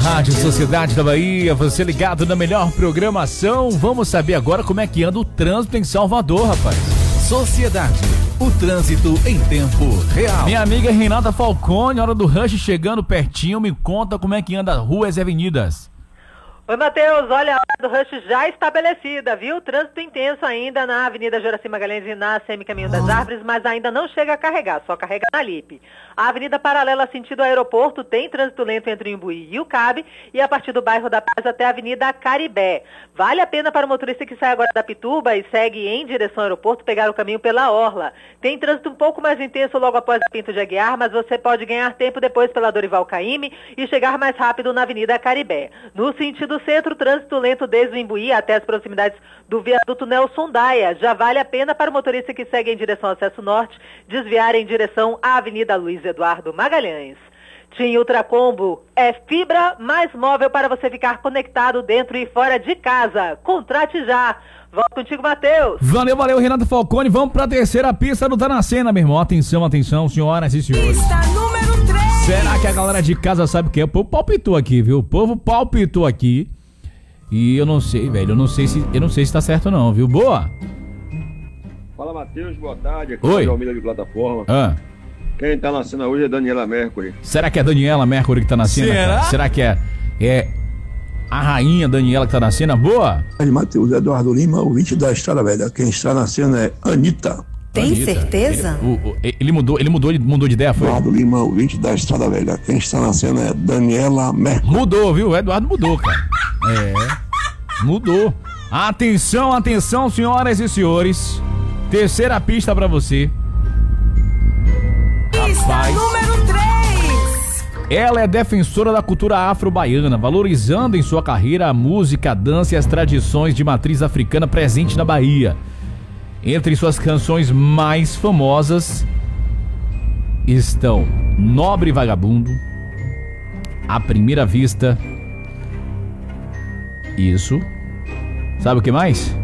Rádio Sociedade da Bahia, você ligado na melhor programação. Vamos saber agora como é que anda o trânsito em Salvador, rapaz. Sociedade, o trânsito em tempo real. Minha amiga Renata Falcone, hora do rush chegando pertinho, me conta como é que anda ruas e avenidas. Oi, Matheus, olha, a hora do rush já estabelecida, viu? Trânsito intenso ainda na Avenida Juraci Magalhães e na CM Caminho das Árvores, mas ainda não chega a carregar, só carrega na Lipe. A Avenida Paralela sentido aeroporto tem trânsito lento entre o Imbuí e o Cabe, e a partir do bairro da Paz até a Avenida Caribé. Vale a pena para o motorista que sai agora da Pituba e segue em direção ao aeroporto pegar o caminho pela Orla. Tem trânsito um pouco mais intenso logo após a Pinto de Aguiar, mas você pode ganhar tempo depois pela Dorival Caymmi e chegar mais rápido na Avenida Caribé. No sentido centro, trânsito lento desde o Imbuí até as proximidades do viaduto Nelson Daia. Já vale a pena para o motorista que segue em direção ao Acesso Norte desviar em direção à Avenida Luiz Eduardo Magalhães. TIM Ultracombo é fibra mais móvel para você ficar conectado dentro e fora de casa. Contrate já. Volto contigo, Matheus. Valeu, Renato Falcone. Vamos para a terceira pista do Tá Na Cena, meu irmão. Atenção, senhoras e senhores. Pista número 3. Será que a galera de casa sabe o que é? O povo palpitou aqui, viu? O povo palpitou aqui. E eu não sei, velho. Eu não sei se tá certo não, viu? Boa. Fala, Matheus, boa tarde. Aqui Oi. é o Almeida de Plataforma. Quem tá na cena hoje é Daniela Mercury. Será que é a Daniela Mercury que tá na cena? Será? Cara? Será que é a rainha Daniela que tá na cena? Boa. Matheus, Eduardo Lima, ouvinte da Estrada Velha. Quem está na cena é Anitta. Tem Anitta. certeza? Ele mudou de ideia, foi? Eduardo Lima, ouvinte da Estrada Velha. Quem está na cena é Daniela Mercury. Mudou, viu? O Eduardo mudou, cara. Mudou. Atenção, senhoras e senhores. Terceira pista pra você. Pista Rapaz. número 3. Ela é defensora da cultura afro-baiana, valorizando em sua carreira a música, a dança e as tradições de matriz africana presente na Bahia. Entre suas canções mais famosas estão Nobre Vagabundo, À Primeira Vista. Isso. Sabe o que mais?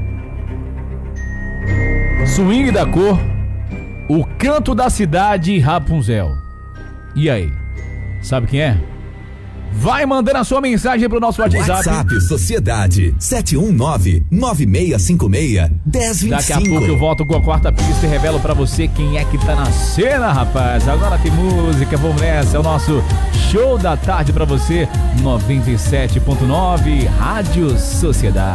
Swing da Cor, O Canto da Cidade e Rapunzel. E aí? Sabe quem é? Vai mandando a sua mensagem pro nosso WhatsApp. Sociedade 719-9656-1025. Daqui a pouco eu volto com a quarta pista e revelo pra você quem é que tá na cena, rapaz. Agora tem música, vamos nessa. É o nosso show da tarde pra você, 97.9 Rádio Sociedade.